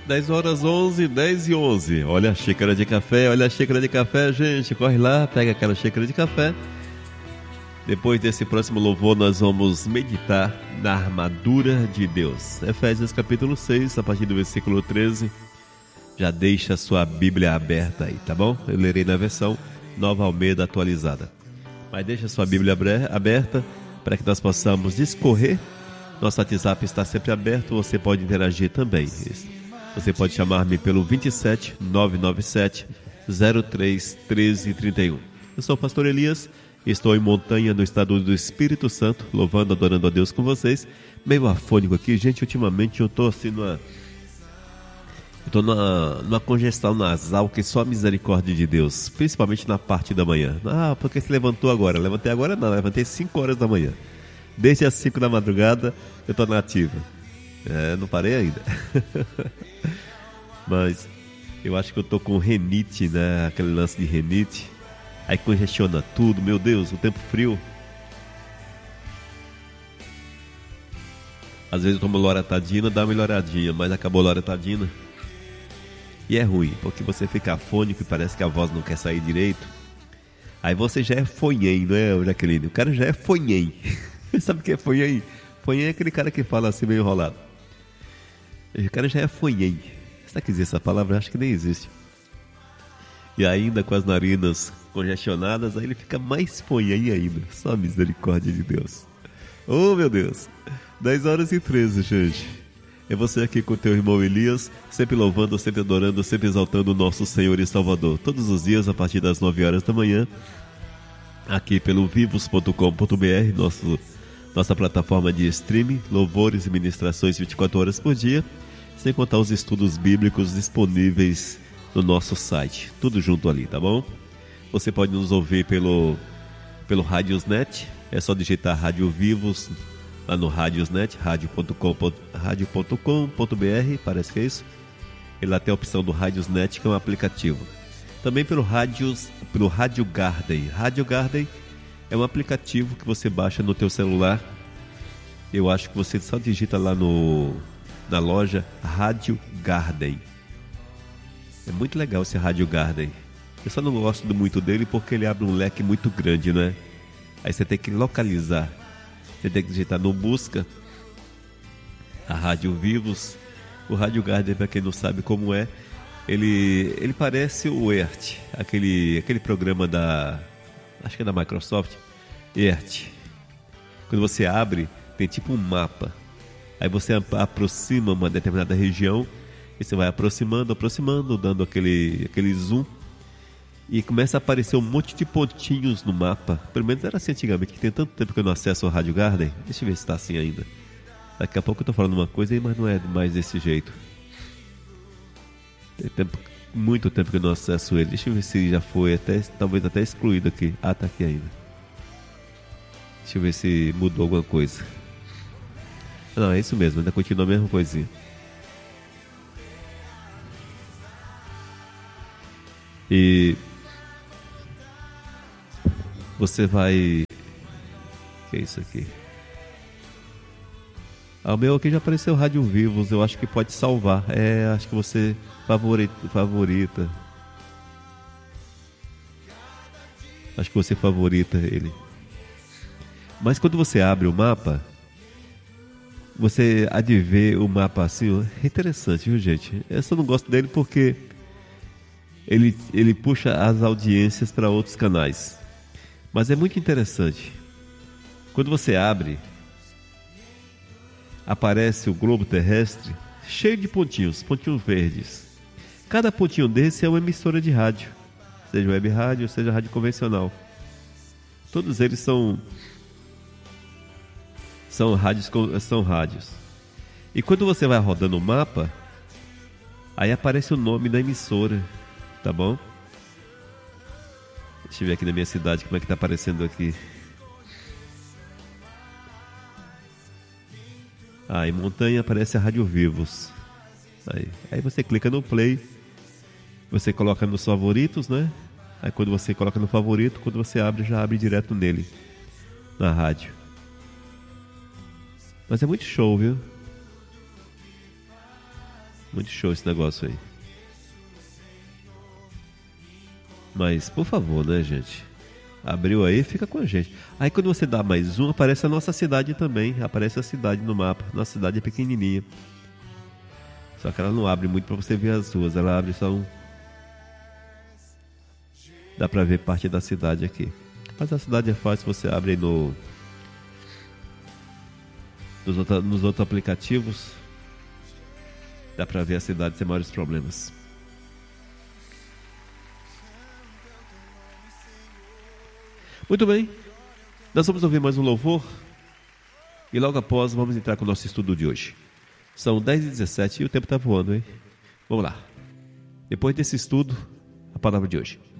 10 horas 11, 10 e 11. Olha a xícara de café, olha a xícara de café, gente. Corre lá, pega aquela xícara de café. Depois desse próximo louvor, nós vamos meditar na armadura de Deus. Efésios capítulo 6, a partir do versículo 13. Já deixa a sua Bíblia aberta aí, tá bom? Eu lerei na versão Nova Almeida atualizada. Mas deixa a sua Bíblia aberta para que nós possamos discorrer. Nosso WhatsApp está sempre aberto, você pode interagir também. Você pode chamar-me pelo 27 997 03 13 31. Eu sou o pastor Elias, estou em Montanha, no estado do Espírito Santo, louvando, adorando a Deus com vocês. Meio afônico aqui, gente, ultimamente eu estou assim numa congestão nasal que só a misericórdia de Deus, principalmente na parte da manhã. Ah, porque se levantou agora? Levantei agora não, levantei 5 horas da manhã. Desde as 5 da madrugada eu estou na ativa. Não parei ainda. Mas eu acho que eu estou com renite, né? Aquele lance de renite. Aí congestiona tudo, meu Deus, o tempo frio. Às vezes eu tomo loratadina, dá uma melhoradinha, mas acabou a loratadina. E é ruim, porque você fica afônico e parece que a voz não quer sair direito. Aí você já é fonhem, não é, Jaqueline? O cara já é fonhem. Sabe o que é fonhem? Fonhem é aquele cara que fala assim meio enrolado. O cara já é fonhem. Será que existe essa palavra? Acho que nem existe. E ainda com as narinas congestionadas, aí ele fica mais fonhem ainda. Só a misericórdia de Deus. Oh, meu Deus. 10 horas e 13, gente. É você aqui com o teu irmão Elias, sempre louvando, sempre adorando, sempre exaltando o nosso Senhor e Salvador. Todos os dias, a partir das 9 horas da manhã, aqui pelo vivos.com.br, nossa plataforma de streaming, louvores e ministrações 24 horas por dia, sem contar os estudos bíblicos disponíveis no nosso site. Tudo junto ali, tá bom? Você pode nos ouvir pelo Radiosnet, é só digitar Rádio Vivos lá no Radiosnet, radio.com.br, parece que é isso. E lá tem a opção do Radiosnet, que é um aplicativo. Também pelo Rádio Garden. Rádio Garden é um aplicativo que você baixa no teu celular. Eu acho que você só digita lá na loja Rádio Garden. É muito legal esse Rádio Garden. Eu só não gosto muito dele porque ele abre um leque muito grande, né? Aí você tem que localizar. Você tem que digitar no busca a Rádio Vivos. O Rádio Garden, para quem não sabe como é, ele parece o ERT, aquele programa acho que é da Microsoft, ERT. Quando você abre, tem tipo um mapa. Aí você aproxima uma determinada região e você vai aproximando, dando aquele zoom. E começa a aparecer um monte de pontinhos no mapa. Pelo menos era assim antigamente, que tem tanto tempo que eu não acesso ao Rádio Garden. Deixa eu ver se está assim ainda. Daqui a pouco eu tô falando uma coisa aí, mas não é mais desse jeito. Tem muito tempo que eu não acesso ele. Deixa eu ver se já foi, talvez até excluído aqui. Ah, tá aqui ainda. Deixa eu ver se mudou alguma coisa. Não, é isso mesmo, ainda continua a mesma coisinha. E você vai... O que é isso aqui? O meu aqui já apareceu Rádio Vivos. Eu acho que pode salvar. Acho que você favorita. Acho que você favorita ele. Mas quando você abre o mapa, você há de ver o mapa assim. É interessante, viu, gente? Eu só não gosto dele porque ele puxa as audiências para outros canais. Mas é muito interessante. Quando você abre, aparece o globo terrestre cheio de pontinhos verdes. Cada pontinho desse é uma emissora de rádio, seja web rádio, seja rádio convencional. Todos eles são rádios. E quando você vai rodando o mapa, aí aparece o nome da emissora, tá bom? Deixa eu ver aqui na minha cidade como é que tá aparecendo aqui. Em Montanha aparece a Rádio Vivos. Aí você clica no play, você coloca nos favoritos, né? Aí quando você coloca no favorito, quando você abre, já abre direto nele, na rádio. Mas é muito show, viu? Muito show esse negócio aí. Mas, por favor, né, gente? Abriu aí, fica com a gente. Aí quando você dá mais um, aparece a nossa cidade também. Aparece a cidade no mapa. Nossa cidade é pequenininha. Só que ela não abre muito pra você ver as ruas. Ela abre só um... Dá pra ver parte da cidade aqui. Mas a cidade é fácil, você abre aí nos outros aplicativos. Dá pra ver a cidade sem maiores problemas. Muito bem, nós vamos ouvir mais um louvor e logo após vamos entrar com o nosso estudo de hoje. São 10h17 e o tempo está voando, hein? Vamos lá. Depois desse estudo, a palavra de hoje.